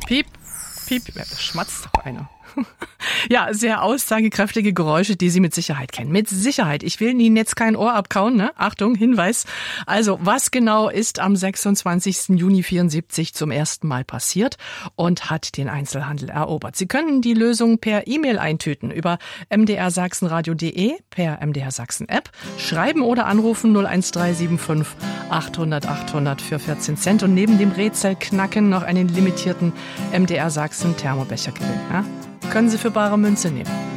Piep, piep, schmatzt doch einer. Ja, sehr aussagekräftige Geräusche, die Sie mit Sicherheit kennen. Mit Sicherheit. Ich will Ihnen jetzt kein Ohr abkauen, ne? Achtung, Hinweis. Also, was genau ist am 26. Juni 74 zum ersten Mal passiert und hat den Einzelhandel erobert? Sie können die Lösung per E-Mail eintüten über mdrsachsenradio.de, per MDR Sachsen App, schreiben oder anrufen 01375 800 800 für 14 Cent und neben dem Rätsel knacken noch einen limitierten MDR Sachsen Thermobecher gewinnen. Ja? Können Sie für bare Münze nehmen.